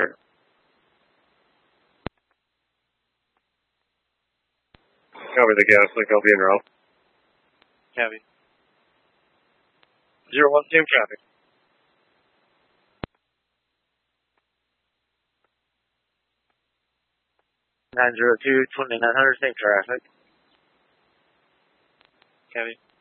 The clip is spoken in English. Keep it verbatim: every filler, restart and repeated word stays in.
hundred. Cover the gas link, I'll be en route. Copy. Zero one, same traffic. Nine zero two, twenty nine hundred, same traffic. Copy.